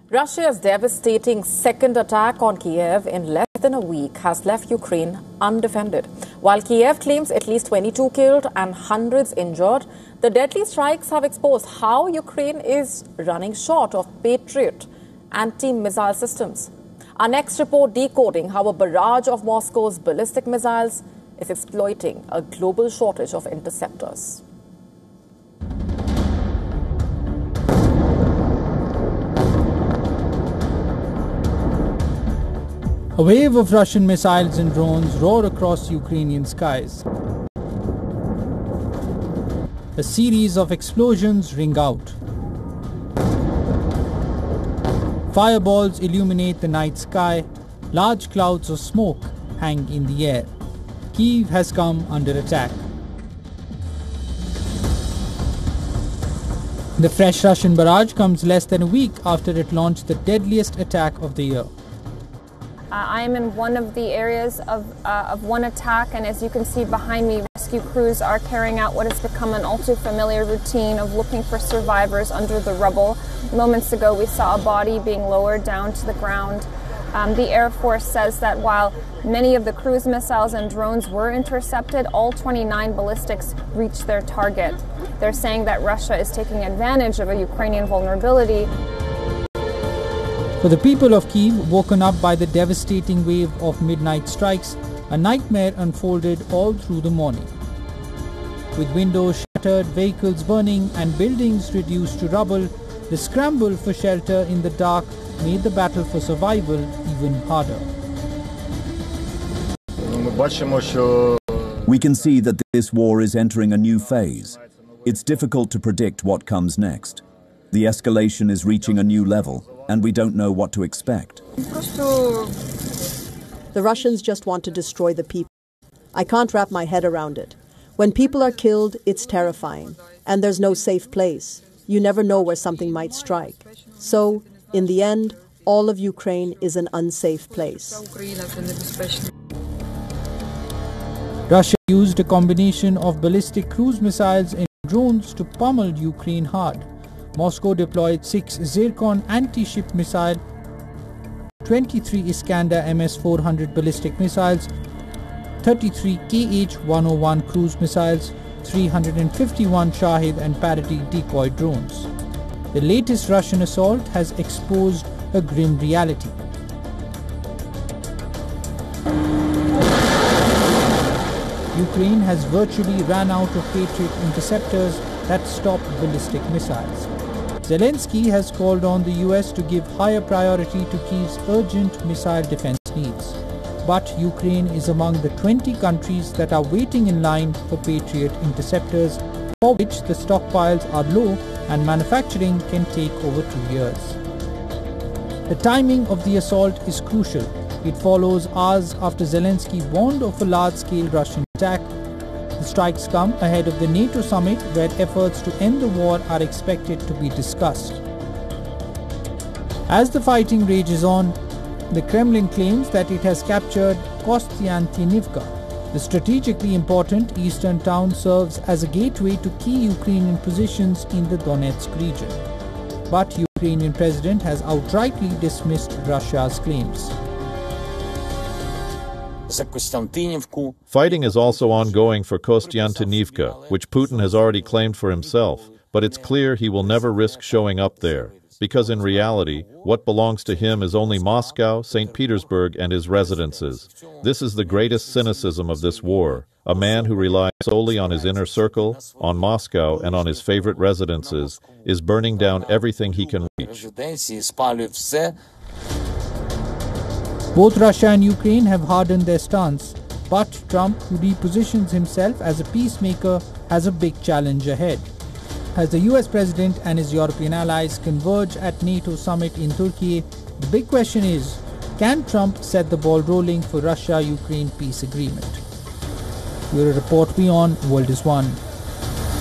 Russia's devastating second attack on Kiev in less than a week has left Ukraine undefended. While Kiev claims at least 22 killed and hundreds injured, the deadly strikes have exposed how Ukraine is running short of Patriot anti-missile systems. Our next report decoding how a barrage of Moscow's ballistic missiles is exploiting a global shortage of interceptors. A wave of Russian missiles and drones roar across Ukrainian skies. A series of explosions ring out. Fireballs illuminate the night sky. Large clouds of smoke hang in the air. Kyiv has come under attack. The fresh Russian barrage comes less than a week after it launched the deadliest attack of the year. I am in one of the areas of one attack, and as you can see behind me, rescue crews are carrying out what has become an all-too-familiar routine of looking for survivors under the rubble. Moments ago, we saw a body being lowered down to the ground. The Air Force says that while many of the cruise missiles and drones were intercepted, all 29 ballistics reached their target. They're saying that Russia is taking advantage of a Ukrainian vulnerability. For the people of Kyiv, woken up by the devastating wave of midnight strikes, a nightmare unfolded all through the morning. With windows shattered, vehicles burning and buildings reduced to rubble, the scramble for shelter in the dark made the battle for survival even harder. We can see that this war is entering a new phase. It's difficult to predict what comes next. The escalation is reaching a new level, and we don't know what to expect. The Russians just want to destroy the people. I can't wrap my head around it. When people are killed, it's terrifying, and there's no safe place. You never know where something might strike. So, in the end, all of Ukraine is an unsafe place. Russia used a combination of ballistic cruise missiles and drones to pummel Ukraine hard. Moscow deployed 6 Zircon anti-ship missiles, 23 Iskander MS-400 ballistic missiles, 33 Kh-101 cruise missiles, 351 Shahid and parity decoy drones. The latest Russian assault has exposed a grim reality. Ukraine has virtually ran out of Patriot interceptors that stop ballistic missiles. Zelensky has called on the US to give higher priority to Kyiv's urgent missile defense needs. But Ukraine is among the 20 countries that are waiting in line for Patriot interceptors, for which the stockpiles are low and manufacturing can take over 2 years. The timing of the assault is crucial. It follows hours after Zelensky warned of a large-scale Russian attack. The strikes come ahead of the NATO summit, where efforts to end the war are expected to be discussed. As the fighting rages on, the Kremlin claims that it has captured Kostiantynivka. The strategically important eastern town serves as a gateway to key Ukrainian positions in the Donetsk region. But Ukrainian president has outrightly dismissed Russia's claims. Fighting is also ongoing for Kostiantynivka, which Putin has already claimed for himself, but it's clear he will never risk showing up there, because in reality, what belongs to him is only Moscow, St. Petersburg, and his residences. This is the greatest cynicism of this war. A man who relies solely on his inner circle, on Moscow, and on his favorite residences, is burning down everything he can reach. Both Russia and Ukraine have hardened their stance, but Trump, who repositions himself as a peacemaker, has a big challenge ahead. As the US president and his European allies converge at NATO summit in Turkey, the big question is, can Trump set the ball rolling for Russia-Ukraine peace agreement? Bureau Report Beyond, World is One.